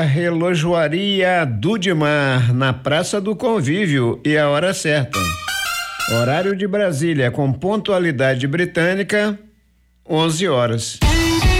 Relojoaria Dudimar, na Praça do Convívio, e a hora certa. Horário de Brasília com pontualidade britânica, 11 horas.